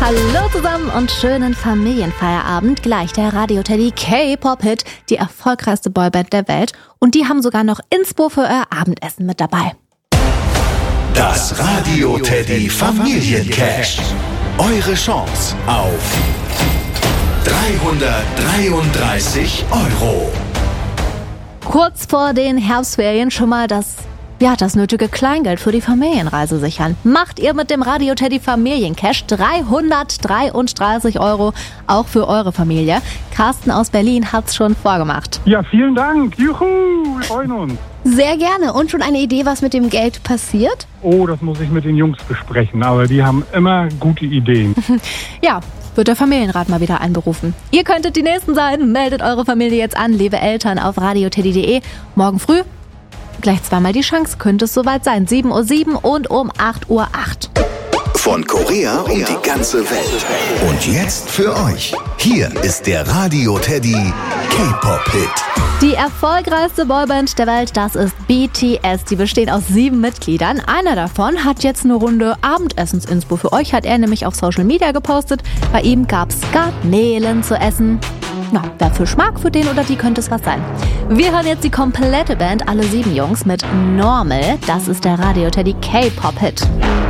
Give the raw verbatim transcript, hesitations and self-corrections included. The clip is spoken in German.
Hallo zusammen und schönen Familienfeierabend. Gleich der Radio Teddy K-Pop-Hit, die erfolgreichste Boyband der Welt. Und die haben sogar noch Inspo für euer Abendessen mit dabei. Das Radio Teddy Familiencash. Eure Chance auf dreihundertdreiunddreißig Euro. Kurz vor den Herbstferien schon mal das, ja, das nötige Kleingeld für die Familienreise sichern. Macht ihr mit dem Radio Teddy Familiencash dreihundertdreiunddreißig Euro auch für eure Familie. Carsten aus Berlin hat's schon vorgemacht. Ja, vielen Dank. Juhu, wir freuen uns. Sehr gerne. Und schon eine Idee, was mit dem Geld passiert? Oh, das muss ich mit den Jungs besprechen, aber die haben immer gute Ideen. Ja, wird der Familienrat mal wieder einberufen. Ihr könntet die Nächsten sein. Meldet eure Familie jetzt an, liebe Eltern, auf radioteddy punkt de. Morgen früh gleich zweimal die Chance, könnte es soweit sein. sieben Uhr sieben und um acht Uhr acht. Von Korea um die ganze Welt. Und jetzt für euch. Hier ist der Radio Teddy K-Pop-Hit. Die erfolgreichste Boyband der Welt, das ist B T S. Die bestehen aus sieben Mitgliedern. Einer davon hat jetzt eine Runde Abendessens-Inspo für euch, hat er nämlich auf Social Media gepostet. Bei ihm gab's Garnelen zu essen. Na, wer Fisch mag, für den oder die könnte es was sein. Wir hören jetzt die komplette Band, alle sieben Jungs, mit Normal. Das ist der Radio Teddy K-Pop-Hit.